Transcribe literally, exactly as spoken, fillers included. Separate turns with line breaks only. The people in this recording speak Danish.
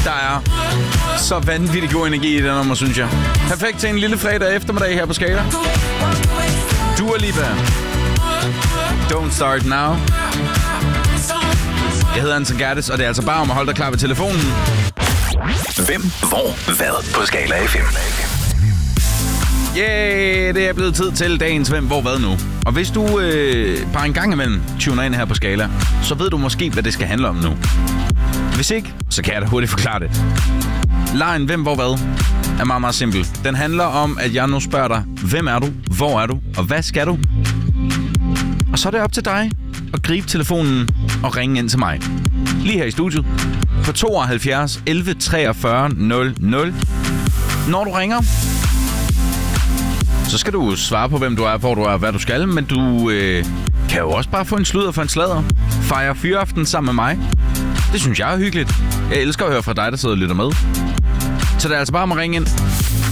Der er så vanvittig god energi i det nummer, synes jeg. Perfekt til en lille fredag eftermiddag her på Skala. Dua Lipa. Don't Start Now. Jeg hedder Anton Gerdes, og det er altså bare om at holde dig klar ved telefonen.
Hvem, hvor, hvad på Skala F M.
Yeah, det er blevet tid til dagens Hvem, hvor, hvad nu. Og hvis du øh, bare en gang imellem tuner ind her på Skala, så ved du måske, hvad det skal handle om nu. Hvis ikke, så kan jeg da hurtigt forklare det. Lejen Hvem, hvor, hvad er meget, meget simpel. Den handler om, at jeg nu spørger dig, hvem er du, hvor er du, og hvad skal du? Og så er det op til dig at gribe telefonen og ringe ind til mig. Lige her i studiet på tooghalvfjerds elleve treogfyrre nul nul. Når du ringer, så skal du svare på, hvem du er, hvor du er, hvad du skal. Men du øh, kan jo også bare få en sludder for en sladder. Fejre fyraften sammen med mig. Det synes jeg er hyggeligt. Jeg elsker at høre fra dig, der sidder og lytter med. Så det er altså bare om at ringe ind.